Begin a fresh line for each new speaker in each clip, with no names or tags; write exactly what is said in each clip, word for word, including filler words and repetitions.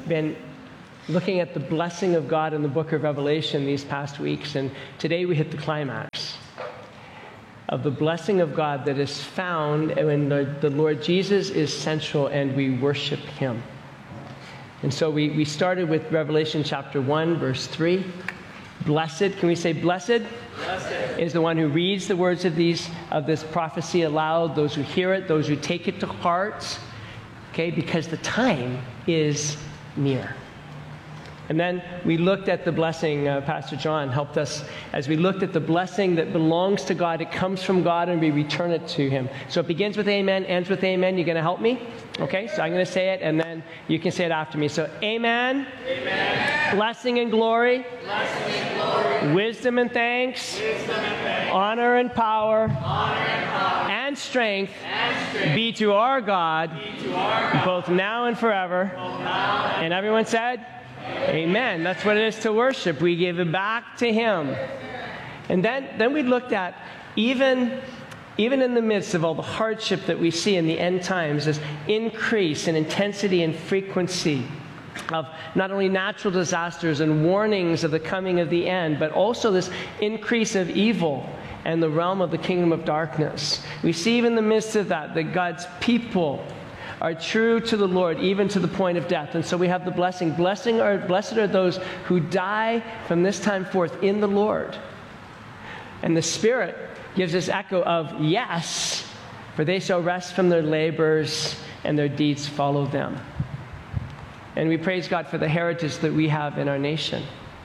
been looking at the blessing of God in the book of Revelation these past weeks, and today we hit the climax of the blessing of God that is found when the, the Lord Jesus is central and we worship him. And so we, we started with Revelation chapter one, verse three. Blessed, can we say blessed? Blessed is the one who reads the words of these of this prophecy aloud, those who hear it, those who take it to heart, okay, because the time is near. And then we looked at the blessing, uh, Pastor John helped us, as we looked at the blessing that belongs to God. It comes from God and we return it to him. So it begins with amen, ends with amen. You're going to help me? Okay, so I'm going to say it and then you can say it after me. So amen,
amen.
Blessing and glory,
Blessing and glory.
Wisdom and thanks,
Wisdom and thanks.
Honor and power,
Honor and power.
And strength,
and strength.
Be to our God,
Be to our God.
Both now and forever.
Both now and,
and everyone said, amen. That's what it is to worship. We give it back to him. And then, then we looked at, even, even in the midst of all the hardship that we see in the end times, this increase in intensity and frequency of not only natural disasters and warnings of the coming of the end, but also this increase of evil and the realm of the kingdom of darkness. We see even in the midst of that, that God's people are true to the Lord, even to the point of death. And so we have the blessing. Blessing are, blessed are those who die from this time forth in the Lord. And the Spirit gives us echo of yes, for they shall rest from their labors and their deeds follow them. And we praise God for the heritage that we have in our nation,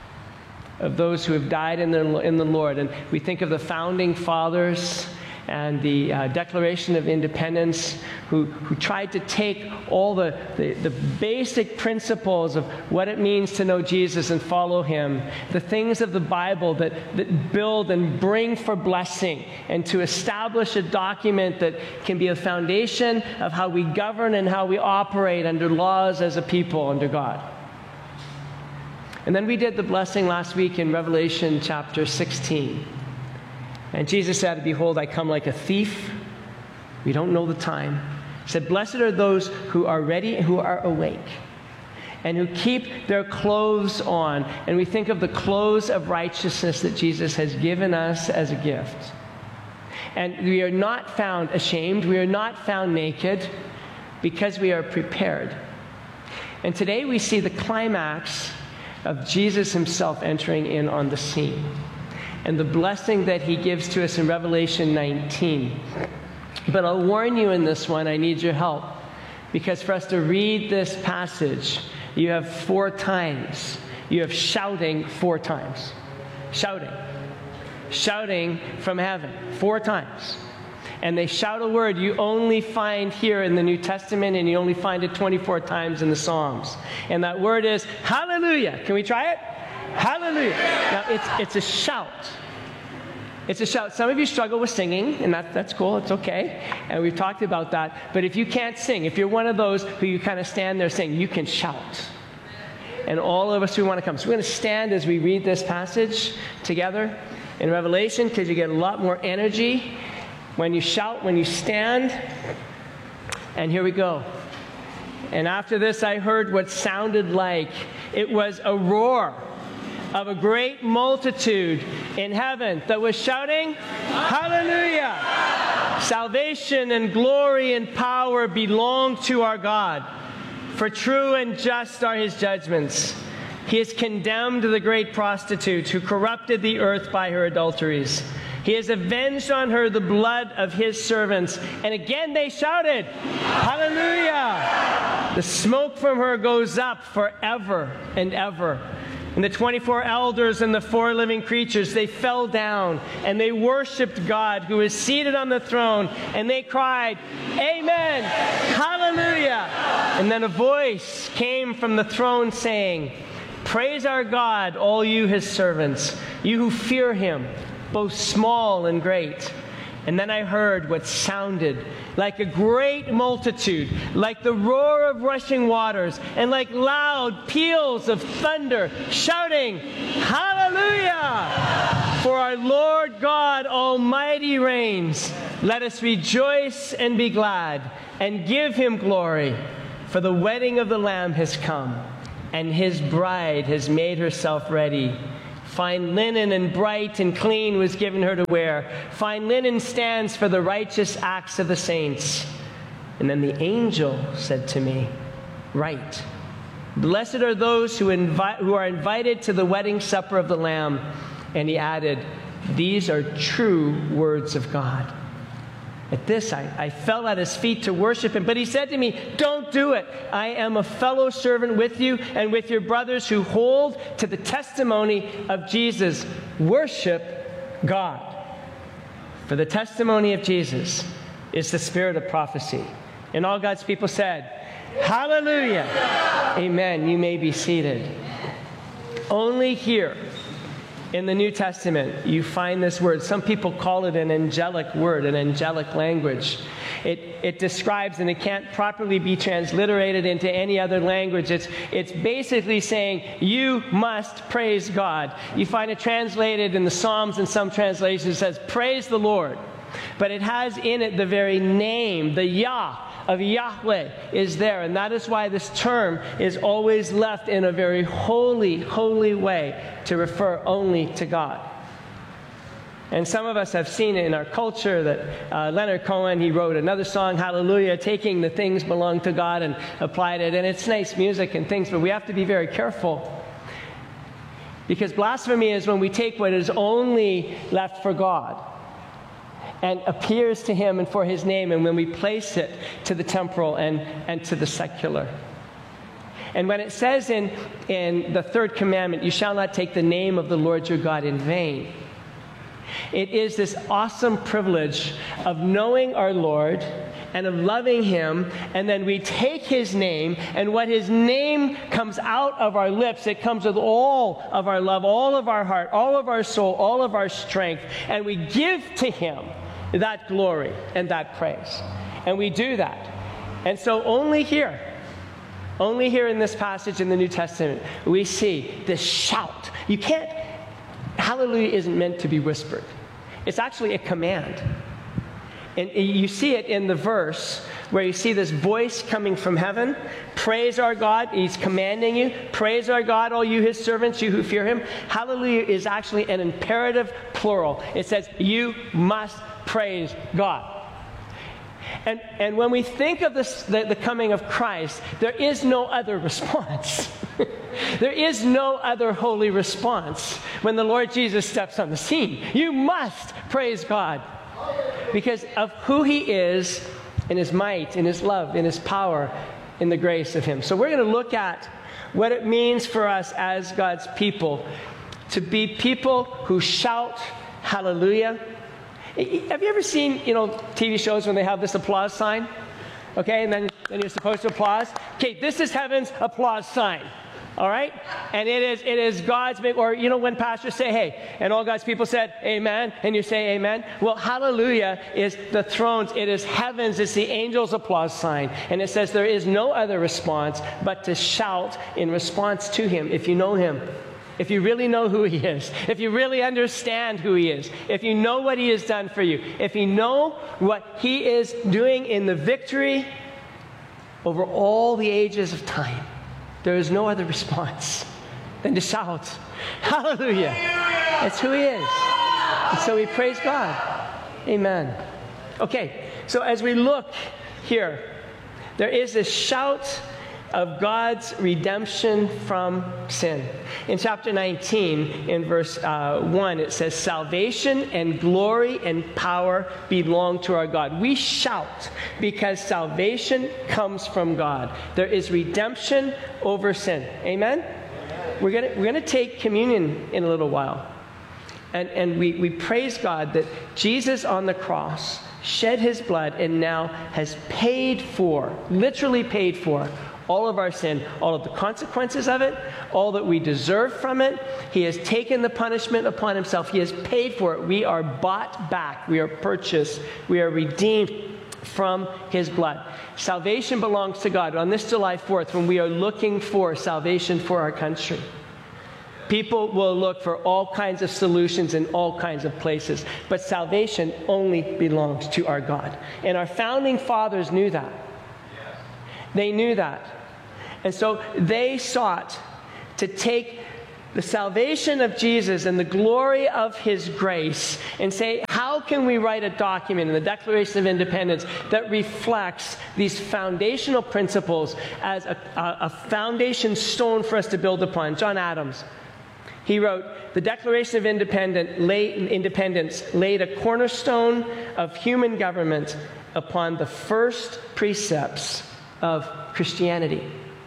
of those who have died in the, in the Lord. And we think of the founding fathers and the uh, Declaration of Independence, who, who tried to take all the, the, the basic principles of what it means to know Jesus and follow him, the things of the Bible that, that build and bring for blessing, and to establish a document that can be a foundation of how we govern and how we operate under laws as a people under God. And then we did the blessing last week in Revelation chapter sixteen. And Jesus said, behold, I come like a thief. We don't know the time. He said, blessed are those who are ready, who are awake, and who keep their clothes on. And we think of the clothes of righteousness that Jesus has given us as a gift. And we are not found ashamed. We are not found naked, because we are prepared. And today we see the climax of Jesus himself entering in on the scene, and the blessing that he gives to us in Revelation nineteen. But I'll warn you in this one, I need your help. Because for us to read this passage, you have four times. You have shouting four times. Shouting. Shouting from heaven four times. And they shout a word you only find here in the New Testament, and you only find it twenty-four times in the Psalms. And that word is hallelujah. Can we try it? Hallelujah. Now, it's, it's a shout. It's a shout. Some of you struggle with singing, and that, that's cool. It's okay. And we've talked about that. But if you can't sing, if you're one of those who you kind of stand there saying, you can shout. And all of us who want to come. So we're going to stand as we read this passage together in Revelation, because you get a lot more energy when you shout, when you stand. And here we go. And after this, I heard what sounded like it was a roar of a great multitude in heaven that was shouting, hallelujah! Salvation and glory and power belong to our God, for true and just are his judgments. He has condemned the great prostitute who corrupted the earth by her adulteries. He has avenged on her the blood of his servants. And again they shouted, hallelujah! The smoke from her goes up forever and ever. And the twenty-four elders and the four living creatures, they fell down and they worshiped God who is seated on the throne. And they cried, amen, hallelujah. And then a voice came from the throne saying, praise our God, all you his servants, you who fear him, both small and great. And then I heard what sounded like a great multitude, like the roar of rushing waters, and like loud peals of thunder, shouting, hallelujah! For our Lord God Almighty reigns. Let us rejoice and be glad, and give him glory, for the wedding of the Lamb has come, and his bride has made herself ready. Fine linen and bright and clean was given her to wear. Fine linen stands for the righteous acts of the saints. And then the angel said to me, write, blessed are those who, invi- who are invited to the wedding supper of the Lamb. And he added, these are true words of God. At this, I, I fell at his feet to worship him. But he said to me, don't do it. I am a fellow servant with you and with your brothers who hold to the testimony of Jesus. Worship God. For the testimony of Jesus is the spirit of prophecy. And all God's people said, hallelujah. Amen. You may be seated. Only here in the New Testament, you find this word. Some people call it an angelic word, an angelic language. It, it describes, and it can't properly be transliterated into any other language. It's, it's basically saying, you must praise God. You find it translated in the Psalms in some translations. It says, praise the Lord. But it has in it the very name, the Yah of Yahweh is there. And that is why this term is always left in a very holy, holy way to refer only to God. And some of us have seen it in our culture that uh, Leonard Cohen, he wrote another song, Hallelujah, taking the things belong to God and applied it. And it's nice music and things, but we have to be very careful. Because blasphemy is when we take what is only left for God and appears to him and for his name, and when we place it to the temporal and, and to the secular. And when it says in, in the third commandment, you shall not take the name of the Lord your God in vain, it is this awesome privilege of knowing our Lord and of loving him, and then we take his name, and what his name comes out of our lips, it comes with all of our love, all of our heart, all of our soul, all of our strength, and we give to him that glory and that praise. And we do that. And so only here, only here in this passage in the New Testament, we see this shout. You can't, hallelujah isn't meant to be whispered. It's actually a command. And you see it in the verse where you see this voice coming from heaven. Praise our God. He's commanding you. Praise our God, all you his servants, you who fear him. Hallelujah is actually an imperative plural. It says, you must praise God. And, and when we think of this, the, the coming of Christ, there is no other response. There is no other holy response when the Lord Jesus steps on the scene. You must praise God because of who he is in his might, in his love, in his power, in the grace of him. So we're going to look at what it means for us as God's people to be people who shout hallelujah. Have you ever seen, you know, T V shows when they have this applause sign? Okay, and then, then you're supposed to applause. Okay, this is heaven's applause sign. All right? And it is it is God's big, or, you know, when pastors say, hey, and all God's people said, amen, and you say amen. Well, hallelujah is the thrones. It is heaven's. It's the angels' applause sign. And it says there is no other response but to shout in response to him if you know him. If you really know who he is, if you really understand who he is, if you know what he has done for you, if you know what he is doing in the victory over all the ages of time, there is no other response than to shout, hallelujah. That's who he is. And so we praise God. Amen. Okay, so as we look here, there is this shout of God's redemption from sin. In chapter nineteen, in verse uh, one, it says, salvation and glory and power belong to our God. We shout because salvation comes from God. There is redemption over sin. Amen? Amen. We're going we're gonna take communion in a little while. And, and we, we praise God that Jesus on the cross shed his blood and now has paid for, literally paid for, all of our sin, all of the consequences of it, all that we deserve from it. He has taken the punishment upon himself. He has paid for it. We are bought back. We are purchased. We are redeemed from his blood. Salvation belongs to God. On this July fourth, when we are looking for salvation for our country, people will look for all kinds of solutions in all kinds of places. But salvation only belongs to our God. And our founding fathers knew that. They knew that. And so they sought to take the salvation of Jesus and the glory of his grace and say, how can we write a document in the Declaration of Independence that reflects these foundational principles as a, a, a foundation stone for us to build upon? John Adams, he wrote, the Declaration of Independent lay, Independence laid a cornerstone of human government upon the first precepts of Christianity.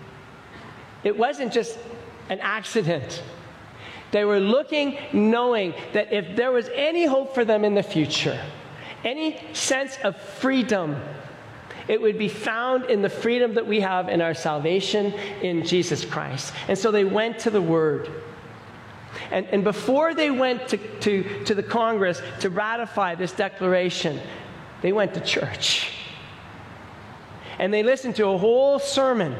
It wasn't just an accident. They were looking, knowing that if there was any hope for them in the future, any sense of freedom, it would be found in the freedom that we have in our salvation in Jesus Christ. And so they went to the Word. And, and before they went to, to, to the Congress to ratify this declaration, they went to church. And they listened to a whole sermon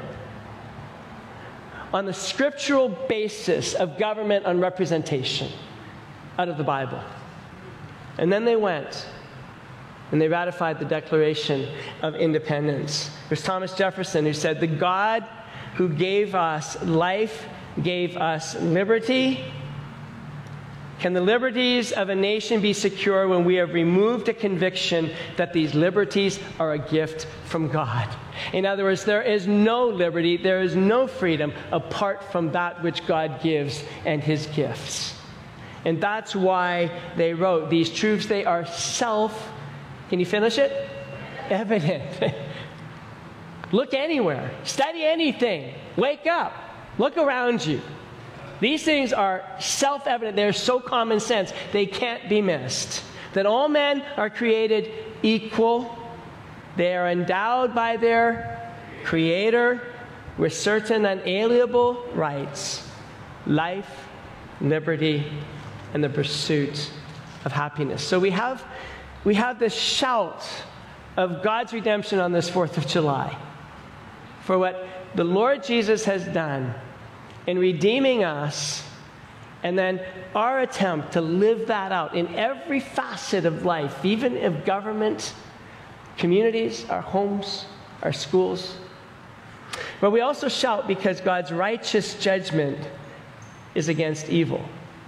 on the scriptural basis of government and representation out of the Bible. And then they went and they ratified the Declaration of Independence. There's Thomas Jefferson who said, the God who gave us life gave us liberty. Can the liberties of a nation be secure when we have removed a conviction that these liberties are a gift from God? In other words, there is no liberty, there is no freedom apart from that which God gives and his gifts. And that's why they wrote these truths. They are self, can you finish it? Evident. Look anywhere, study anything, wake up, look around you. These things are self-evident. They're so common sense, they can't be missed. That all men are created equal. They are endowed by their Creator with certain unalienable rights: life, liberty, and the pursuit of happiness. So we have, we have this shout of God's redemption on this fourth of July for what the Lord Jesus has done in redeeming us, and then our attempt to live that out in every facet of life, even of government, communities, our homes, our schools. But we also shout because God's righteous judgment is against evil.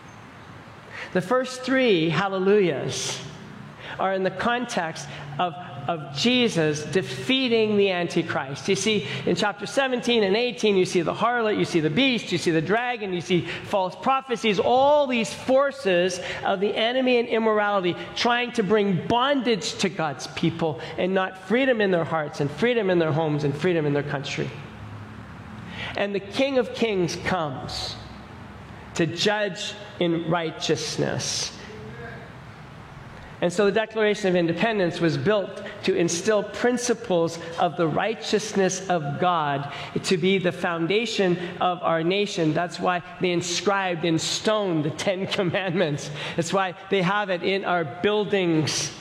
The first three hallelujahs are in the context of of Jesus defeating the Antichrist. You see, in chapter seventeen and eighteen, you see the harlot, you see the beast, you see the dragon, you see false prophecies, all these forces of the enemy and immorality trying to bring bondage to God's people and not freedom in their hearts and freedom in their homes and freedom in their country. And the King of Kings comes to judge in righteousness. And so the Declaration of Independence was built to instill principles of the righteousness of God to be the foundation of our nation. That's why they inscribed in stone the Ten Commandments. That's why they have it in our buildings.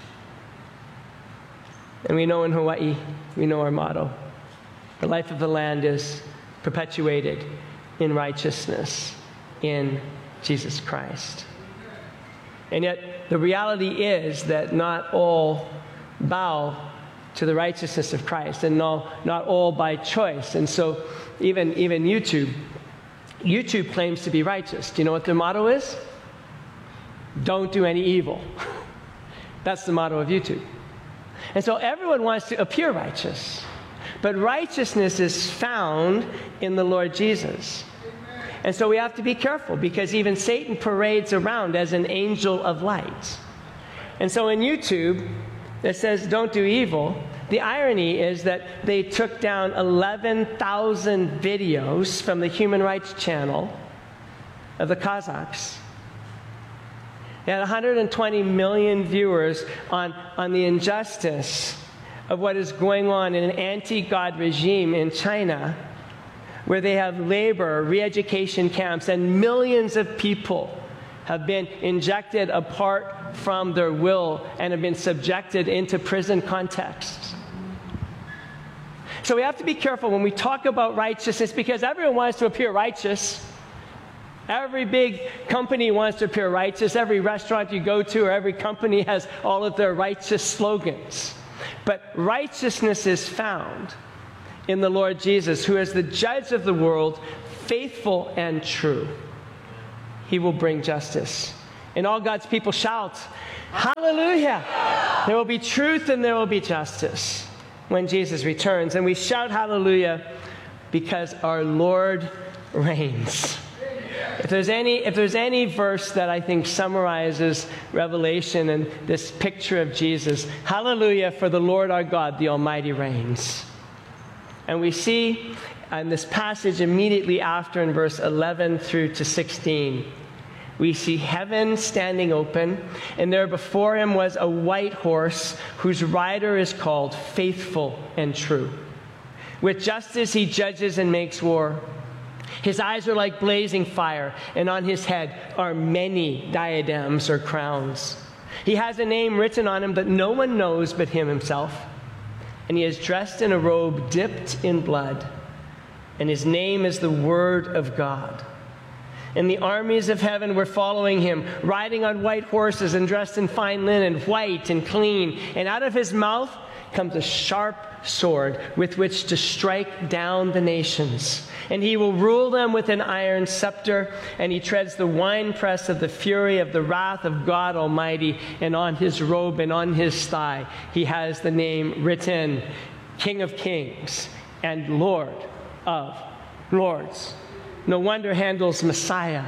And we know in Hawaii, we know our motto. The life of the land is perpetuated in righteousness in Jesus Christ. And yet, the reality is that not all bow to the righteousness of Christ, and no, not all by choice. And so even, even YouTube, YouTube claims to be righteous. Do you know what their motto is? Don't do any evil. That's the motto of YouTube. And so everyone wants to appear righteous. But righteousness is found in the Lord Jesus. And so we have to be careful, because even Satan parades around as an angel of light. And so in YouTube, that says don't do evil, the irony is that they took down eleven thousand videos from the Human Rights Channel of the Kazakhs. They had one hundred twenty million viewers on, on the injustice of what is going on in an anti-God regime in China, where they have labor, re-education camps, and millions of people have been injected apart from their will and have been subjected into prison contexts. So we have to be careful when we talk about righteousness, because everyone wants to appear righteous. Every big company wants to appear righteous. Every restaurant you go to or every company has all of their righteous slogans. But righteousness is found in the Lord Jesus, who is the judge of the world, faithful and true. He will bring justice. And all God's people shout, hallelujah! There will be truth and there will be justice when Jesus returns. And we shout hallelujah because our Lord reigns. If there's any, if there's any verse that I think summarizes Revelation and this picture of Jesus, hallelujah, for the Lord our God, the Almighty reigns. And we see in this passage immediately after, in verse eleven through to sixteen, we see heaven standing open, and there before him was a white horse whose rider is called Faithful and True. With justice he judges and makes war. His eyes are like blazing fire, and on his head are many diadems or crowns. He has a name written on him that no one knows but him himself. And he is dressed in a robe dipped in blood, and his name is the Word of God. And the armies of heaven were following him, riding on white horses and dressed in fine linen, white and clean. And out of his mouth comes a sharp sword with which to strike down the nations. And he will rule them with an iron scepter, and he treads the winepress of the fury of the wrath of God Almighty. And on his robe and on his thigh he has the name written, King of Kings and Lord of Lords. No wonder Handel's Messiah.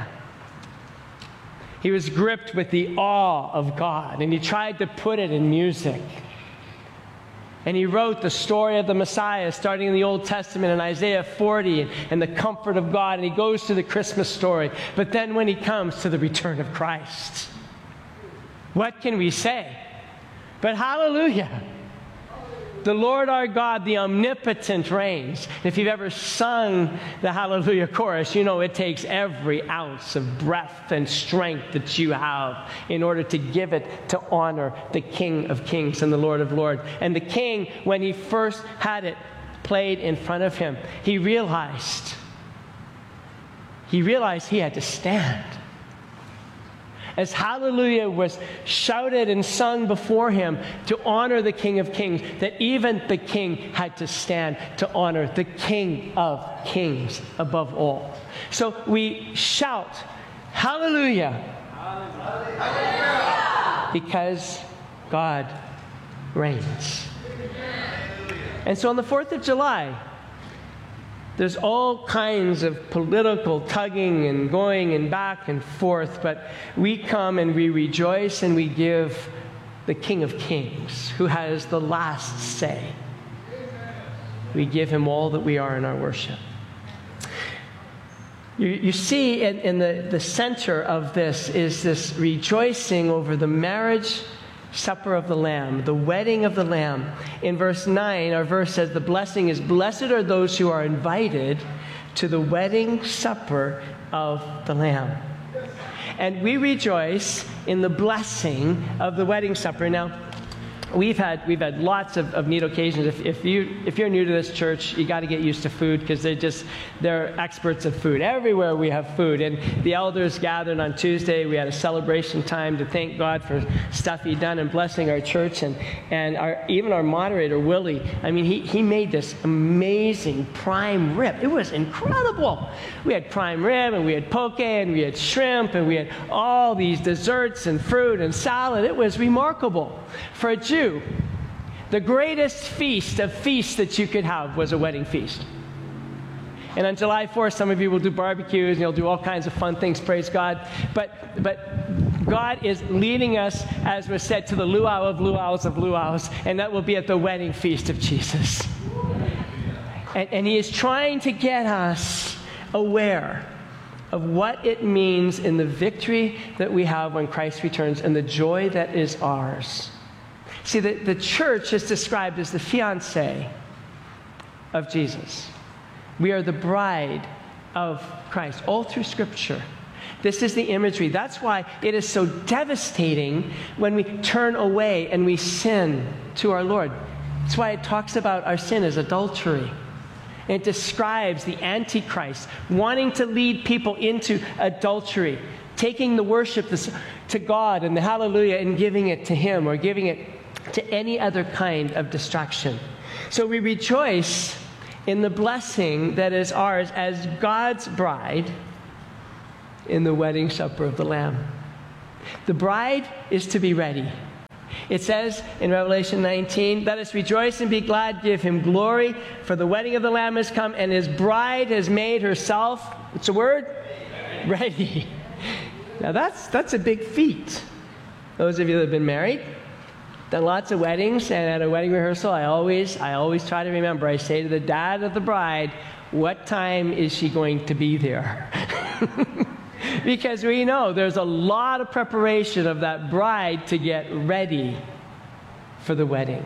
He was gripped with the awe of God, and he tried to put it in music. And he wrote the story of the Messiah, starting in the Old Testament in Isaiah forty, and, and the comfort of God. And he goes to the Christmas story. But then when he comes to the return of Christ, what can we say? But hallelujah! The Lord our God, the omnipotent, reigns. If you've ever sung the Hallelujah chorus, you know it takes every ounce of breath and strength that you have in order to give it to honor the King of Kings and the Lord of Lords. And the King, when he first had it played in front of him, he realized, he realized he had to stand. As hallelujah was shouted and sung before him to honor the King of Kings, that even the king had to stand to honor the King of Kings above all. So we shout, hallelujah, hallelujah, because God reigns. And so on the fourth of July, there's all kinds of political tugging and going and back and forth, but we come and we rejoice and we give the King of Kings, who has the last say. We give him all that we are in our worship. You, you see in, in the, the center of this is this rejoicing over the marriage supper of the Lamb, the wedding of the Lamb. In verse nine, our verse says, the blessing is, blessed are those who are invited to the wedding supper of the Lamb. And we rejoice in the blessing of the wedding supper. Now, We've had we've had lots of, of neat occasions. If, if you if you're new to this church, you got to get used to food, because they're just they're experts at food. Everywhere we have food, and the elders gathered on Tuesday. We had a celebration time to thank God for stuff He'd done and blessing our church, and and our even our moderator Willie. I mean, he he made this amazing prime rib. It was incredible. We had prime rib, and we had poke, and we had shrimp, and we had all these desserts and fruit and salad. It was remarkable. For a Jew, the greatest feast of feasts that you could have was a wedding feast. And on July fourth, some of you will do barbecues, and you'll do all kinds of fun things, praise God. But but God is leading us, as was said, to the luau of luau's of luau's, and that will be at the wedding feast of Jesus. And, and He is trying to get us aware of what it means in the victory that we have when Christ returns and the joy that is ours. See, the, the church is described as the fiancé of Jesus. We are the bride of Christ, all through Scripture. This is the imagery. That's why it is so devastating when we turn away and we sin to our Lord. That's why it talks about our sin as adultery. And it describes the Antichrist wanting to lead people into adultery, taking the worship to God and the hallelujah and giving it to Him, or giving it to any other kind of distraction. So we rejoice in the blessing that is ours as God's bride in the wedding supper of the Lamb. The bride is to be ready. It says in Revelation nineteen, let us rejoice and be glad, give him glory, for the wedding of the Lamb has come, and his bride has made herself, what's the word? Ready. Ready. Now that's, that's a big feat. Those of you that have been married, done lots of weddings, and at a wedding rehearsal, I always, I always try to remember, I say to the dad of the bride, what time is she going to be there? Because we know there's a lot of preparation of that bride to get ready for the wedding.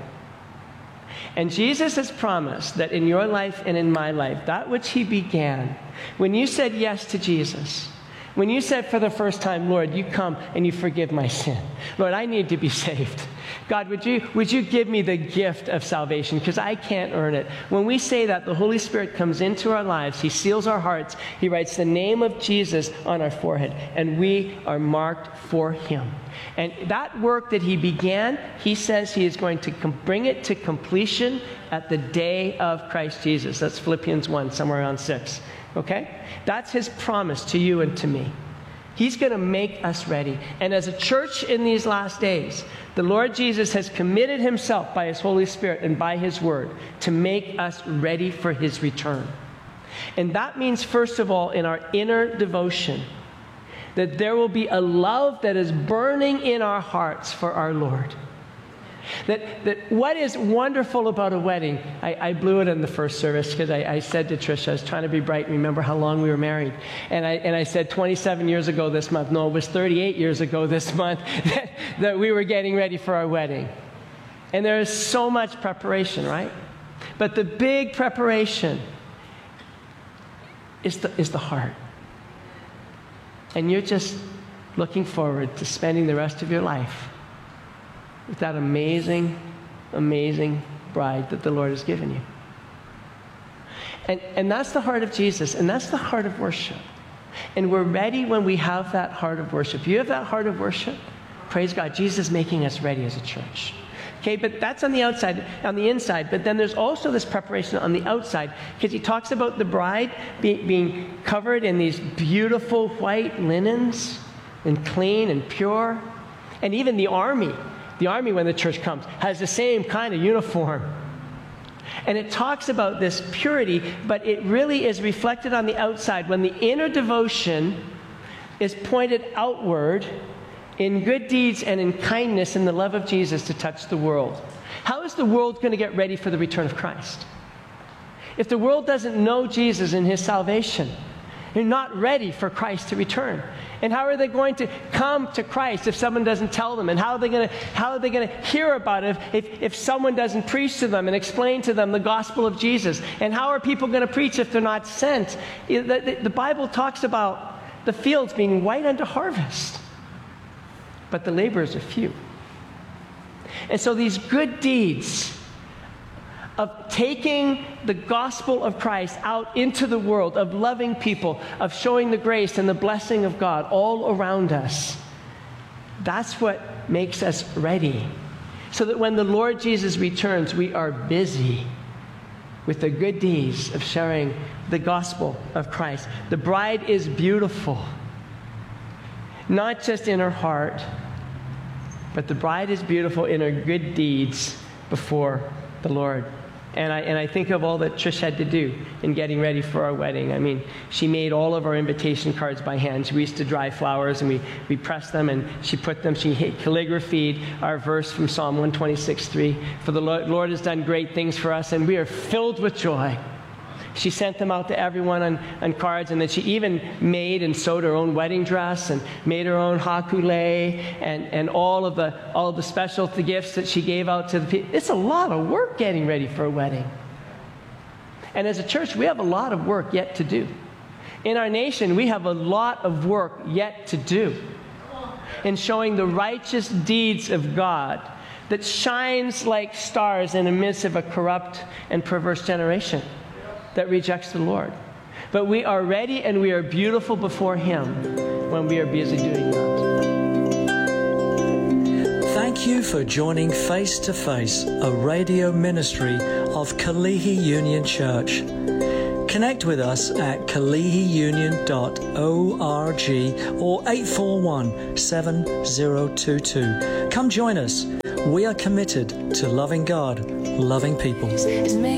And Jesus has promised that in your life and in my life, that which he began, when you said yes to Jesus, when you said for the first time, Lord, you come and you forgive my sin. Lord, I need to be saved. God, would you, would you give me the gift of salvation? Because I can't earn it. When we say that, the Holy Spirit comes into our lives. He seals our hearts. He writes the name of Jesus on our forehead. And we are marked for him. And that work that he began, he says he is going to com- bring it to completion at the day of Christ Jesus. That's Philippians one, somewhere around six. Okay? That's his promise to you and to me. He's going to make us ready. And as a church in these last days, the Lord Jesus has committed himself by his Holy Spirit and by his word to make us ready for his return. And that means, first of all, in our inner devotion, that there will be a love that is burning in our hearts for our Lord. That, that what is wonderful about a wedding, I, I blew it in the first service because I, I said to Tricia, I was trying to be bright and remember how long we were married. And I, and I said twenty-seven years ago this month, no, it was thirty-eight years ago this month, that, that we were getting ready for our wedding. And there is so much preparation, right? But the big preparation is the, is the heart. And you're just looking forward to spending the rest of your life with that amazing, amazing bride that the Lord has given you. And, and that's the heart of Jesus, and that's the heart of worship. And we're ready when we have that heart of worship. You have that heart of worship? Praise God. Jesus is making us ready as a church. Okay, but that's on the outside, on the inside. But then there's also this preparation on the outside, because he talks about the bride be, being covered in these beautiful white linens and clean and pure. And even the army, the army when the church comes, has the same kind of uniform. And it talks about this purity, but it really is reflected on the outside when the inner devotion is pointed outward in good deeds and in kindness and the love of Jesus to touch the world. How is the world going to get ready for the return of Christ? If the world doesn't know Jesus and his salvation, they're not ready for Christ to return. And how are they going to come to Christ if someone doesn't tell them? And how are they going to, how are they going to hear about it if, if someone doesn't preach to them and explain to them the gospel of Jesus? And how are people going to preach if they're not sent? The, the, the Bible talks about the fields being white unto harvest, but the laborers are few. And so these good deeds of taking the gospel of Christ out into the world, of loving people, of showing the grace and the blessing of God all around us, that's what makes us ready. So that when the Lord Jesus returns, we are busy with the good deeds of sharing the gospel of Christ. The bride is beautiful, not just in her heart, but the bride is beautiful in her good deeds before the Lord. And I, and I think of all that Trish had to do in getting ready for our wedding. I mean, she made all of our invitation cards by hand. We used to dry flowers, and we, we pressed them, and she put them, she calligraphied our verse from Psalm one twenty-six, three. For the Lord, Lord has done great things for us, and we are filled with joy. She sent them out to everyone on, on cards, and then she even made and sewed her own wedding dress and made her own hakule and, and all of the all of the special gifts that she gave out to the people. It's a lot of work getting ready for a wedding. And as a church, we have a lot of work yet to do. In our nation, we have a lot of work yet to do in showing the righteous deeds of God that shines like stars in the midst of a corrupt and perverse generation that rejects the Lord. But we are ready and we are beautiful before him when we are busy doing that.
Thank you for joining Face to Face, a radio ministry of Kalihi Union Church. Connect with us at kalihi union dot org or eight four one, seven zero two two. Come join us. We are committed to loving God, loving people.